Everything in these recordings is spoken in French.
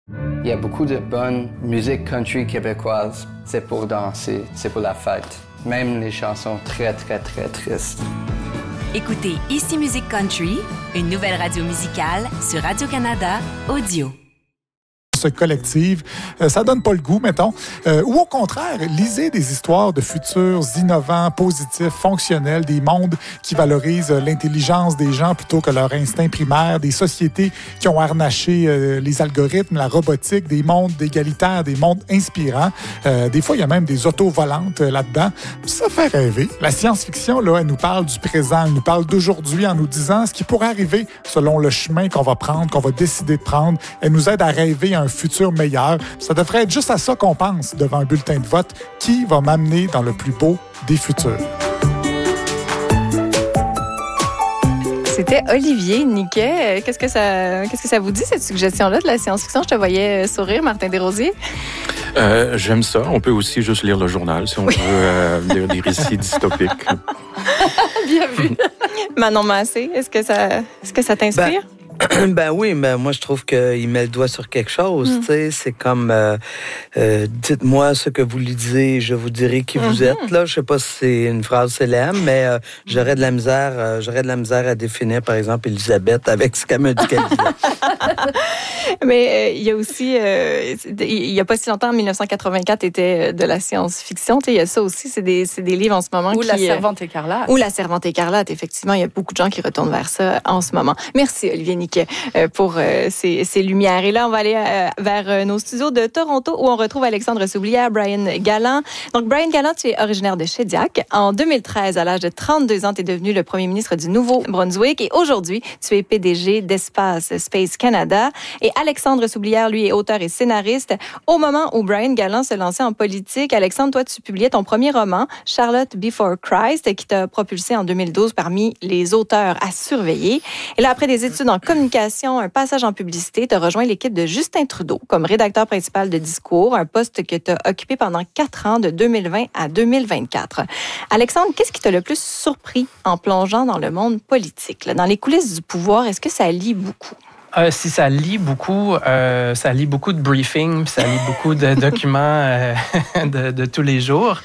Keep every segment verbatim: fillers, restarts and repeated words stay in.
Il y a beaucoup de bonne musique country québécoise. C'est pour danser, c'est pour la fête. Même les chansons très, très, très tristes. Écoutez Ici Musique Country, une nouvelle radio musicale sur Radio-Canada Audio. Collective, euh, ça donne pas le goût, mettons. Euh, ou au contraire, lisez des histoires de futurs innovants, positifs, fonctionnels, des mondes qui valorisent l'intelligence des gens plutôt que leur instinct primaire, des sociétés qui ont harnaché euh, les algorithmes, la robotique, des mondes égalitaires, des mondes inspirants. Euh, des fois, il y a même des autos volantes euh, là-dedans. Ça fait rêver. La science-fiction, là, elle nous parle du présent, elle nous parle d'aujourd'hui en nous disant ce qui pourrait arriver selon le chemin qu'on va prendre, qu'on va décider de prendre. Elle nous aide à rêver un futur meilleur. Ça devrait être juste à ça qu'on pense devant un bulletin de vote qui va m'amener dans le plus beau des futurs. C'était Olivier Niquet. Qu'est-ce que ça, qu'est-ce que ça vous dit, cette suggestion-là de la science-fiction? Je te voyais sourire, Martin Desrosiers. Euh, j'aime ça. On peut aussi juste lire le journal si on oui. veut euh, lire des récits dystopiques. Bien vu. Manon Massé, est-ce que ça, est-ce que ça t'inspire? Ben... Ben oui, mais moi je trouve qu'il met le doigt sur quelque chose. Mm. Tu sais, c'est comme euh, euh, dites-moi ce que vous lui dites, je vous dirai qui mm-hmm. vous êtes. Là, je sais pas si c'est une phrase célèbre, mais euh, j'aurais de la misère, euh, j'aurais de la misère à définir, par exemple, Elisabeth avec ce qu'elle me dit qu'elle disait. Mais il euh, y a aussi, euh, il y a pas si longtemps, en dix-neuf cent quatre-vingt-quatre, était de la science-fiction. Tu sais, il y a ça aussi, c'est des, c'est des livres en ce moment ou qui, La Servante écarlate. Ou La Servante écarlate. Effectivement, il y a beaucoup de gens qui retournent vers ça en ce moment. Merci Olivier Niquet pour euh, ces, ces lumières. Et là, on va aller euh, vers euh, nos studios de Toronto où on retrouve Alexandre Soublière, Brian Gallant. Donc, Brian Gallant, tu es originaire de Shediac. En deux mille treize, à l'âge de trente-deux ans, tu es devenu le premier ministre du Nouveau-Brunswick. Et aujourd'hui, tu es P D G d'Espace Space Canada. Et Alexandre Soublière, lui, est auteur et scénariste. Au moment où Brian Gallant se lançait en politique, Alexandre, toi, tu publiais ton premier roman, Charlotte Before Christ, qui t'a propulsé en deux mille douze parmi les auteurs à surveiller. Et là, après des études en communication, un passage en publicité, tu as rejoint l'équipe de Justin Trudeau comme rédacteur principal de Discours, un poste que tu as occupé pendant quatre ans, de deux mille vingt à deux mille vingt-quatre. Alexandre, qu'est-ce qui t'a le plus surpris en plongeant dans le monde politique? Là, dans les coulisses du pouvoir, est-ce que ça lit beaucoup? Euh, si ça lit beaucoup, euh, ça lit beaucoup de briefings, ça lit beaucoup de documents euh, de, de tous les jours.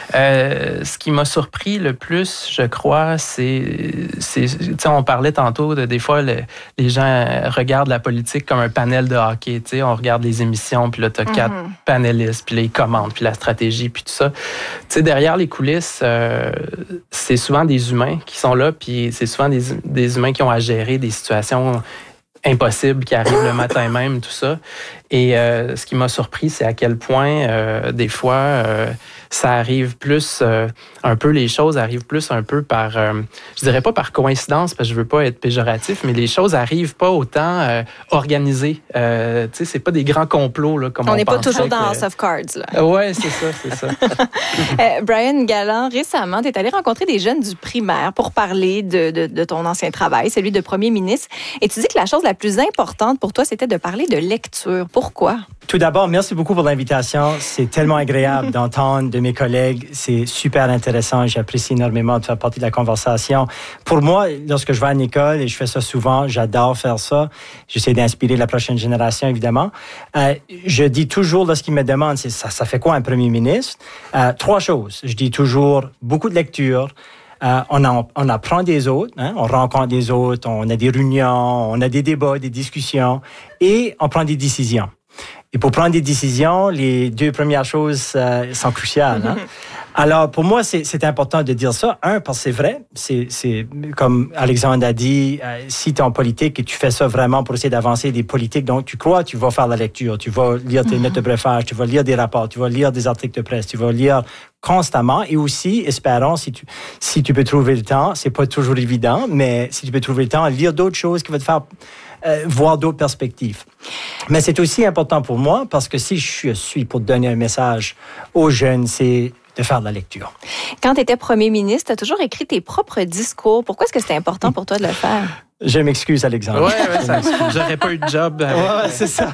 Euh, ce qui m'a surpris le plus, je crois, c'est, c'est tu sais, on parlait tantôt de des fois le, les gens regardent la politique comme un panel de hockey. Tu sais, on regarde les émissions, puis là t'as mm-hmm. quatre panélistes, puis là ils commentent, puis la stratégie, puis tout ça. Tu sais, derrière les coulisses, euh, c'est souvent des humains qui sont là, puis c'est souvent des, des humains qui ont à gérer des situations impossible qui arrive le matin même, tout ça. Et euh, ce qui m'a surpris, c'est à quel point, euh, des fois, euh, ça arrive plus, euh, un peu, les choses arrivent plus un peu par, euh, je dirais pas par coïncidence, parce que je veux pas être péjoratif, mais les choses arrivent pas autant euh, organisées. Euh, tu sais, c'est pas des grands complots, là, comme on On n'est pas toujours que... dans House of Cards, là. Ouais, c'est ça, c'est ça. euh, Brian Gallant, récemment, tu es allé rencontrer des jeunes du primaire pour parler de, de, de ton ancien travail, celui de premier ministre. Et tu dis que la chose la plus importante pour toi, c'était de parler de lecture. Pourquoi? Tout d'abord, merci beaucoup pour l'invitation. C'est tellement agréable d'entendre de mes collègues. C'est super intéressant. J'apprécie énormément de faire partie de la conversation. Pour moi, lorsque je vais à une école, et je fais ça souvent, j'adore faire ça. J'essaie d'inspirer la prochaine génération, évidemment. Euh, je dis toujours, lorsqu'ils me demandent, c'est, ça, ça fait quoi un premier ministre? Euh, trois choses. Je dis toujours beaucoup de lecture. Euh, on, en, on apprend des autres, hein? On rencontre des autres, on a des réunions, on a des débats, des discussions, et on prend des décisions. Et pour prendre des décisions, les deux premières choses euh, sont cruciales. Hein? Alors, pour moi, c'est, c'est important de dire ça. Un, parce que c'est vrai. C'est, c'est comme Alexandre a dit, euh, si tu es en politique et tu fais ça vraiment pour essayer d'avancer des politiques, donc tu crois, tu vas faire la lecture, tu vas lire tes notes de préfage, tu vas lire des rapports, tu vas lire des articles de presse, tu vas lire constamment. Et aussi, espérons, si tu, si tu peux trouver le temps, c'est pas toujours évident, mais si tu peux trouver le temps, lire d'autres choses qui vont te faire euh, voir d'autres perspectives. Mais c'est aussi important pour moi parce que si je suis pour donner un message aux jeunes, c'est de faire de la lecture. Quand tu étais premier ministre, tu as toujours écrit tes propres discours. Pourquoi est-ce que c'était important pour toi de le faire? Je m'excuse, Alexandre. Oui, ouais, ça, j'aurais pas eu de job. Avec... Ouais, c'est ça.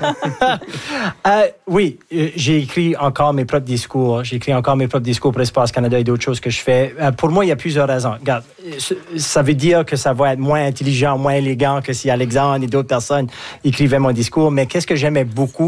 euh, oui, j'ai écrit encore mes propres discours. J'ai écrit encore mes propres discours pour Espace Canada et d'autres choses que je fais. Euh, pour moi, il y a plusieurs raisons. Regarde, ça veut dire que ça va être moins intelligent, moins élégant que si Alexandre et d'autres personnes écrivaient mon discours. Mais qu'est-ce que j'aimais beaucoup?